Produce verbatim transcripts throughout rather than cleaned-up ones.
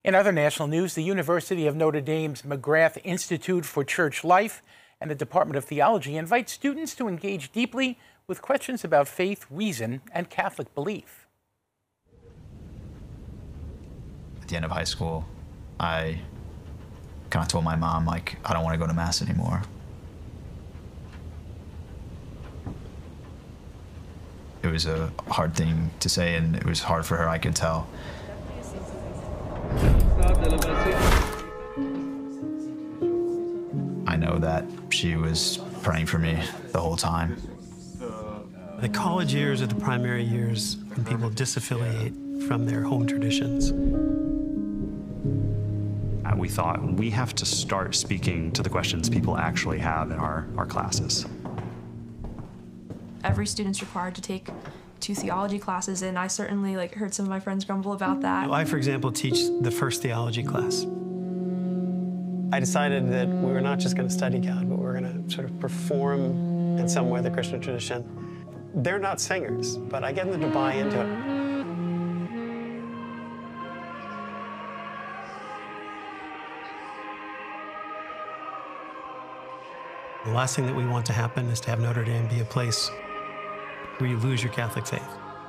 In other national news, the University of Notre Dame's McGrath Institute for Church Life and the Department of Theology invite students to engage deeply with questions about faith, reason, and Catholic belief. At the end of high school, I kind of told my mom, like, I don't want to go to Mass anymore. It was a hard thing to say, and it was hard for her, I could tell. I know that she was praying for me the whole time. The college years are the primary years when people disaffiliate from their home traditions. Uh, we thought we have to start speaking to the questions people actually have in our, our classes. Every student's required to take two theology classes, and I certainly like heard some of my friends grumble about that. I, for example, teach the first theology class. I decided that we were not just going to study God, but we were going to sort of perform in some way the Christian tradition. They're not singers, but I get them to buy into it. The last thing that we want to happen is to have Notre Dame be a place where you lose your Catholic faith.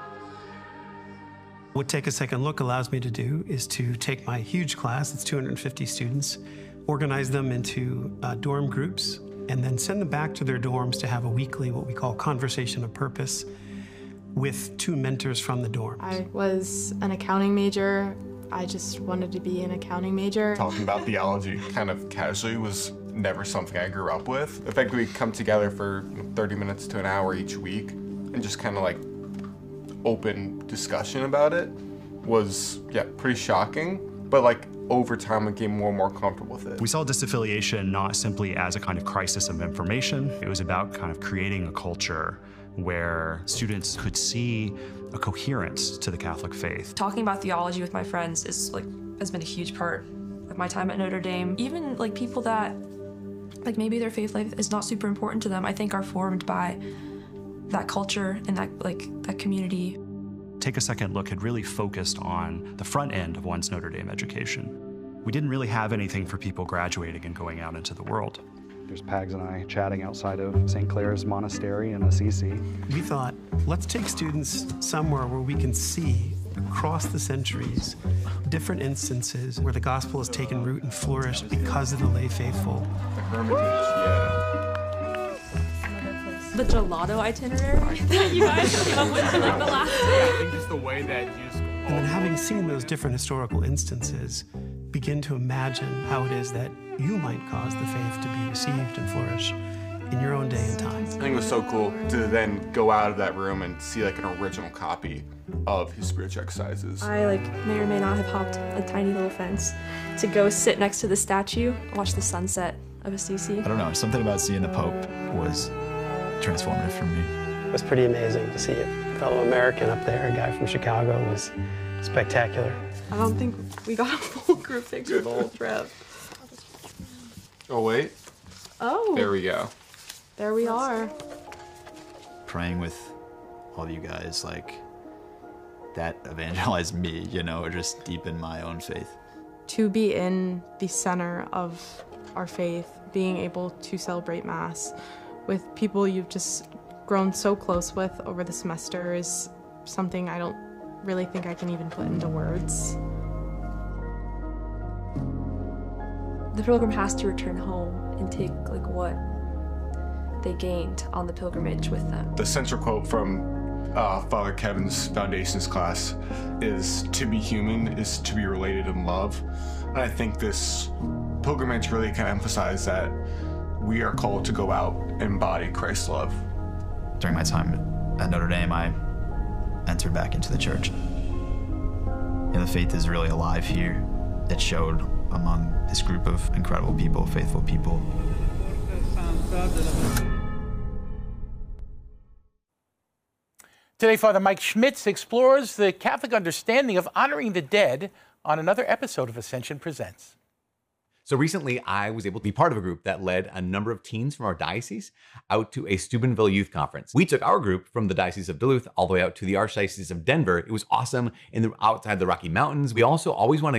What Take a Second Look allows me to do is to take my huge class, it's two hundred fifty students, organize them into uh, dorm groups, and then send them back to their dorms to have a weekly, what we call conversation of purpose, with two mentors from the dorms. I was an accounting major. I just wanted to be an accounting major. Talking about theology kind of casually was never something I grew up with. The fact that we come together for thirty minutes to an hour each week and just kind of like open discussion about it was, yeah, pretty shocking. But like over time, I became more and more comfortable with it. We saw disaffiliation not simply as a kind of crisis of information. It was about kind of creating a culture where students could see a coherence to the Catholic faith. Talking about theology with my friends is like has been a huge part of my time at Notre Dame. Even like people that like maybe their faith life is not super important to them, I think are formed by that culture and that like that community. Take a Second Look had really focused on the front end of one's Notre Dame education. We didn't really have anything for people graduating and going out into the world. There's Pags and I chatting outside of Saint Clare's Monastery in Assisi. We thought, let's take students somewhere where we can see across the centuries different instances where the gospel has taken root and flourished because of the lay faithful. The Hermitage, yeah. The gelato itinerary that you guys came up with for like the last day. I think just the way that you just... And then having seen those different historical instances, begin to imagine how it is that you might cause the faith to be received and flourish in your own day and time. I think it was so cool to then go out of that room and see like an original copy of his spiritual exercises. I like may or may not have hopped a tiny little fence to go sit next to the statue, watch the sunset of Assisi. I don't know, something about seeing the Pope was transformative for me. It was pretty amazing to see a fellow American up there, a guy from Chicago, was spectacular. I don't think we got a full group picture the whole trip. Oh, wait. Oh. There we go. There we are. Praying with all you guys, like, that evangelized me, you know, or just deepened my own faith. To be in the center of our faith, being able to celebrate Mass with people you've just grown so close with over the semester is something I don't really think I can even put into words. The pilgrim has to return home and take like what they gained on the pilgrimage with them. The central quote from uh, Father Kevin's Foundations class is, "To be human is to be related in love." And I think this pilgrimage really kind of emphasized that we are called to go out and embody Christ's love. During my time at Notre Dame, I entered back into the church. And the faith is really alive here. It showed among this group of incredible people, faithful people. Today, Father Mike Schmitz explores the Catholic understanding of honoring the dead on another episode of Ascension Presents. So recently, I was able to be part of a group that led a number of teens from our diocese out to a Steubenville Youth Conference. We took our group from the Diocese of Duluth all the way out to the Archdiocese of Denver. It was awesome in the outside the Rocky Mountains. We also always want to